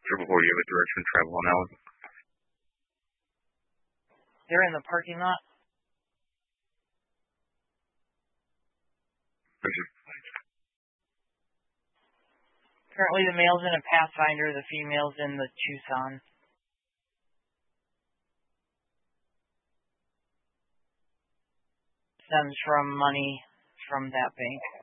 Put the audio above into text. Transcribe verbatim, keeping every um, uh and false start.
sir, before you have a direction to travel on Allen? They're in the parking lot. Thank you. Currently, the male's in a Pathfinder, the female's in the Tucson. Stems from money from that bank.